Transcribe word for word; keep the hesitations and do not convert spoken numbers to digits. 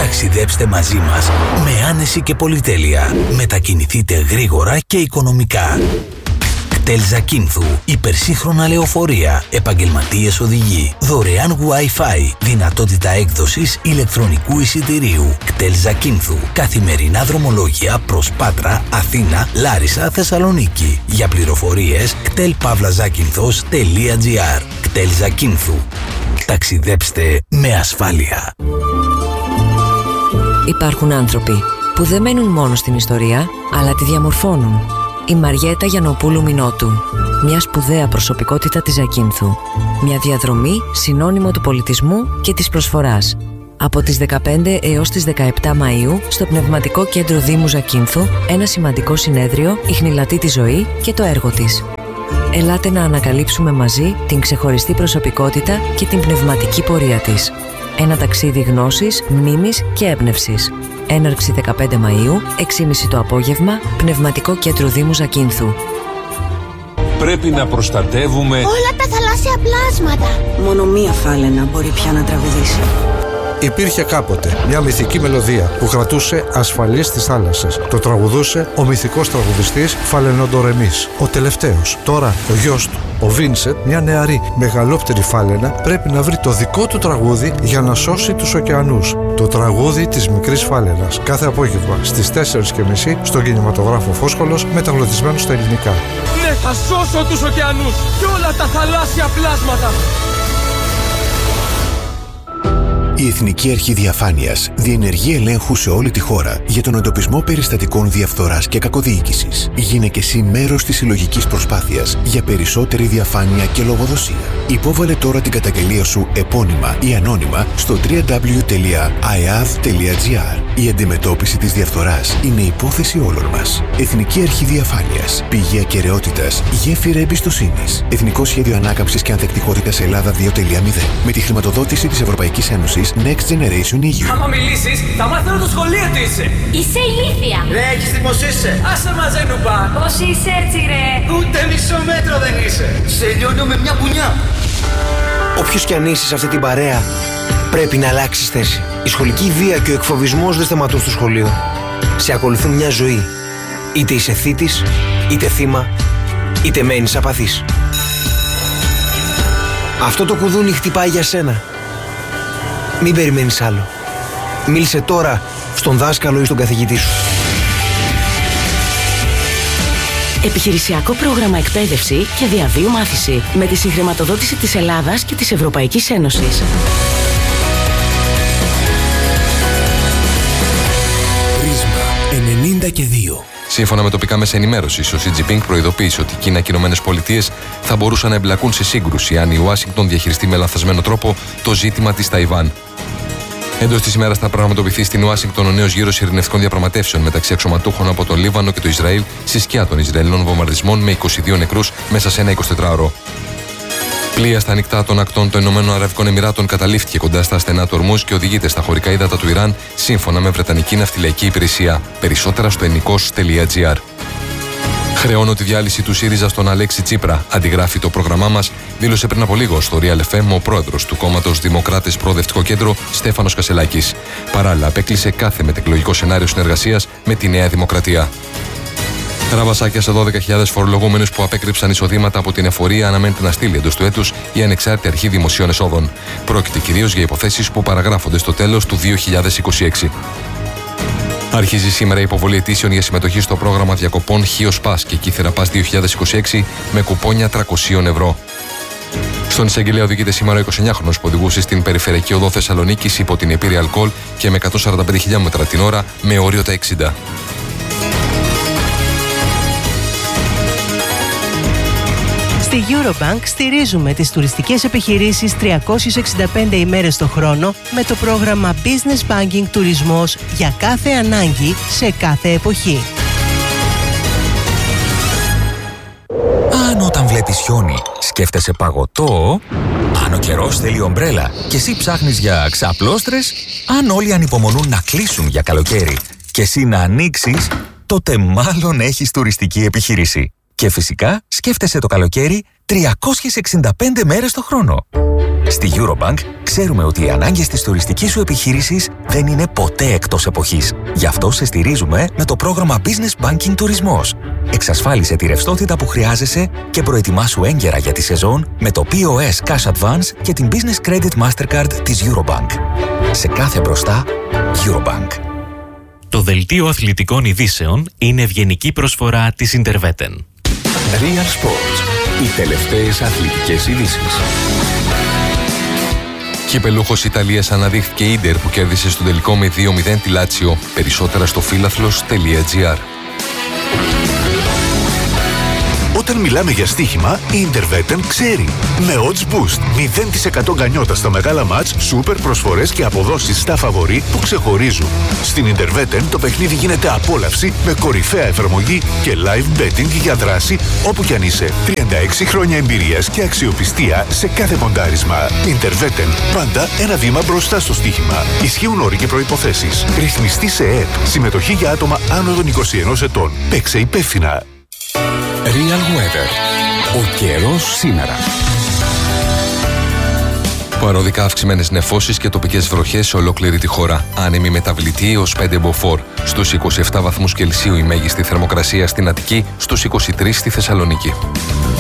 Ταξιδέψτε μαζί μας με άνεση και πολυτέλεια. Μετακινηθείτε γρήγορα και οικονομικά. κτέλ Ζακίνθου. Υπερσύγχρονα λεωφορεία. Επαγγελματίες οδηγοί. Δωρεάν Wi-Fi. Δυνατότητα έκδοσης ηλεκτρονικού εισιτηρίου. κτέλ Ζακίνθου. Καθημερινά δρομολόγια προς Πάτρα, Αθήνα, Λάρισα, Θεσσαλονίκη. Για πληροφορίες κτέλ παύλα ζάκυνθος τελεία τζι άρ. κτέλ Ζακίνθου. Ταξιδέψτε με ασφάλεια. Υπάρχουν άνθρωποι που δεν μένουν μόνο στην ιστορία, αλλά τη διαμορφώνουν. Η Μαριέτα Γιαννοπούλου Μινώτου, μια σπουδαία προσωπικότητα της Ζακίνθου. Μια διαδρομή συνώνυμο του πολιτισμού και της προσφοράς. Από τις δεκαπέντε έως τις δεκαεπτά Μαΐου, στο Πνευματικό Κέντρο Δήμου Ζακίνθου, ένα σημαντικό συνέδριο, η χνηλατή τη ζωή και το έργο της. Ελάτε να ανακαλύψουμε μαζί την ξεχωριστή προσωπικότητα και την πνευματική πορεία της. Ένα ταξίδι γνώσης, μνήμης και έμπνευσης. Έναρξη δεκαπέντε Μαΐου, έξι και μισή το απόγευμα, Πνευματικό Κέντρο Δήμου Ζακίνθου. Πρέπει να προστατεύουμε όλα τα θαλάσσια πλάσματα. Μόνο μία φάλαινα μπορεί πια να τραγουδήσει. Υπήρχε κάποτε μια μυθική μελωδία που κρατούσε ασφαλείς τις θάλασσες. Το τραγουδούσε ο μυθικός τραγουδιστής Φαλαινοντορεμής. Ο τελευταίος, τώρα ο γιος του, ο Βίνσετ, μια νεαρή μεγαλόπτερη φάλαινα, πρέπει να βρει το δικό του τραγούδι για να σώσει τους ωκεανούς. Το τραγούδι της μικρής φάλαινας. Κάθε απόγευμα στις τέσσερις και μισή στον κινηματογράφο Φόσκολος, μεταγλωτισμένο στα ελληνικά. Ναι, θα σώσω τους ωκεανούς και όλα τα θαλάσσια πλάσματα. Η Εθνική Αρχή Διαφάνειας διενεργεί ελέγχου σε όλη τη χώρα για τον εντοπισμό περιστατικών διαφθοράς και κακοδιοίκησης. Γίνε και εσύ μέρος της συλλογικής προσπάθειας για περισσότερη διαφάνεια και λογοδοσία. Υπόβαλε τώρα την καταγγελία σου επώνυμα ή ανώνυμα στο double-u double-u double-u τελεία άι έι έι έι τελεία τζι άρ. Η αντιμετώπιση της διαφθοράς είναι υπόθεση όλων μας. Εθνική Αρχή Διαφάνειας. Πηγή ακεραιότητας. Γέφυρα εμπιστοσύνης. Εθνικό Σχέδιο Ανάκαμψης και Ανθεκτικότητας Ελλάδα δύο κόμμα μηδέν. Με τη χρηματοδότηση της Ευρωπαϊκής Ένωσης Next Generation ι γιου. Άμα μιλήσεις, θα μάθω το σχολείο τι είσαι. Είσαι ηλίθια. Ρε, έχεις τι πως είσαι. Άσε μαζέ νουπά. Πώς είσαι έτσι ρε. Ούτε μισό μέτρο δεν είσαι. Σε λιώνω με μια πουνιά. Όποιος κι αν είσαι σε αυτή την παρέα, πρέπει να αλλάξεις θέση. Η σχολική βία και ο εκφοβισμός δεν σταματούν στο σχολείο. Σε ακολουθούν μια ζωή. Είτε είσαι θήτης, είτε θύμα, είτε μένεις απαθής. Αυτό το κουδούνι χτυπάει για σένα. Μην περιμένεις άλλο. Μίλησε τώρα στον δάσκαλο ή στον καθηγητή σου. Επιχειρησιακό πρόγραμμα εκπαίδευση και διαβίου μάθηση με τη συγχρηματοδότηση της Ελλάδας και της Ευρωπαϊκής Ένωσης. Πρίσμα ενενήντα και δύο. Σύμφωνα με τοπικά μέσα ενημέρωσης, ο Σι Τζινπίνγκ προειδοποίησε ότι Κίνα και οι Ηνωμένες Πολιτείες θα μπορούσαν να εμπλακούν σε σύγκρουση αν η Ουάσιγκτον διαχειριστεί με λανθασμένο τρόπο το ζήτημα της Ταϊβάν. Εντός της ημέρας θα πραγματοποιηθεί στην Ουάσιγκτον ο νέος γύρος ειρηνευτικών διαπραγματεύσεων μεταξύ αξιωματούχων από το Λίβανο και το Ισραήλ στη σκιά των Ισραηλινών βομβαρδισμών με είκοσι δύο νεκρούς μέσα σε ένα εικοσιτετράωρο. Πλοία στα ανοιχτά των ακτών των Ηνωμένων Αραβικών Εμιράτων καταλήφθηκε κοντά στα στενά του Ορμούζ και οδηγείται στα χωρικά ύδατα του Ιράν, σύμφωνα με Βρετανική Ναυτιλιακή Υπηρεσία. Περισσότερα στο ενικός τελεία τζι άρ. Χρεώνω τη διάλυση του ΣΥΡΙΖΑ στον Αλέξη Τσίπρα. Αντιγράφει το πρόγραμμά μας, δήλωσε πριν από λίγο στο Real εφ εμ ο πρόεδρος του κόμματος Δημοκράτες Προοδευτικό Κέντρο, Στέφανος Κασελάκης. Παράλληλα, απέκλεισε κάθε μετεκλογικό σενάριο συνεργασίας με τη Νέα Δημοκρατία. Ραβασάκια σε δώδεκα χιλιάδες φορολογούμενους που απέκρυψαν εισοδήματα από την εφορία αναμένεται να στείλει εντός του έτους η Ανεξάρτητη Αρχή Δημοσίων Εσόδων. Πρόκειται κυρίως για υποθέσεις που παραγράφονται στο τέλος του δύο χιλιάδες είκοσι έξι. Αρχίζει σήμερα η υποβολή αιτήσεων για συμμετοχή στο πρόγραμμα διακοπών Χίος Πας και Κύθερα Πας δύο χιλιάδες είκοσι έξι με κουπόνια τριακόσια ευρώ. Στον εισαγγελέα οδηγείται σήμερα ο εικοσιεννιάχρονος που οδηγούσε στην περιφερειακή οδό Θεσσαλονίκης υπό την επίρρεια αλκοόλ και με εκατόν σαράντα πέντε χιλιόμετρα την ώρα με όριο τα εξήντα. Στη Eurobank στηρίζουμε τις τουριστικές επιχειρήσεις τριακόσιες εξήντα πέντε ημέρες το χρόνο με το πρόγραμμα Business Banking Τουρισμός για κάθε ανάγκη σε κάθε εποχή. Αν όταν βλέπεις χιόνι σκέφτεσαι παγωτό, αν ο καιρός θέλει ομπρέλα και εσύ ψάχνεις για ξαπλώστρες, αν όλοι ανυπομονούν να κλείσουν για καλοκαίρι και εσύ να ανοίξεις, τότε μάλλον έχεις τουριστική επιχείρηση. Και φυσικά σκέφτεσαι το καλοκαίρι τριακόσιες εξήντα πέντε μέρες το χρόνο. Στη Eurobank ξέρουμε ότι οι ανάγκες της τουριστικής σου επιχείρησης δεν είναι ποτέ εκτός εποχής. Γι' αυτό σε στηρίζουμε με το πρόγραμμα Business Banking Τουρισμός. Εξασφάλισε τη ρευστότητα που χρειάζεσαι και προετοιμάσου έγκαιρα για τη σεζόν με το πι ο ες Cash Advance και την Business Credit Mastercard της Eurobank. Σε κάθε μπροστά, Eurobank. Το δελτίο αθλητικών ειδήσεων είναι ευγενική προσφορά της Interveten. Real Sports. Οι τελευταίες αθλητικές ειδήσεις. Κυπελούχος Ιταλίας αναδείχθηκε η Ίντερ που κέρδισε στο τελικό με δύο μηδέν τη Λάτσιο. Περισσότερα στο φίλαθλος τελεία τζι άρ. Όταν μιλάμε για στοίχημα, η Interveten ξέρει. Με Odds Boost, μηδέν τοις εκατό γκανιότα στα μεγάλα μάτς, σούπερ προσφορές και αποδόσεις στα φαβορί που ξεχωρίζουν. Στην Interveten το παιχνίδι γίνεται απόλαυση με κορυφαία εφαρμογή και live betting για δράση όπου κι αν είσαι. τριάντα έξι χρόνια εμπειρίας και αξιοπιστία σε κάθε ποντάρισμα. Interveten, πάντα ένα βήμα μπροστά στο στοίχημα. Ισχύουν όροι και προϋποθέσεις. Ρυθμιστή σε ΕΕΠ. Συμμετοχή για άτομα άνω των είκοσι ενός ετών. Παίξε υπεύθυνα. Real Weather. Ο καιρός σήμερα. Παροδικά αυξημένες νεφώσεις και τοπικές βροχές σε ολόκληρη τη χώρα. Άνεμη μεταβλητή έως πέντε μποφόρ. Στους είκοσι επτά βαθμούς Κελσίου η μέγιστη θερμοκρασία στην Αττική, στους είκοσι τρεις στη Θεσσαλονίκη.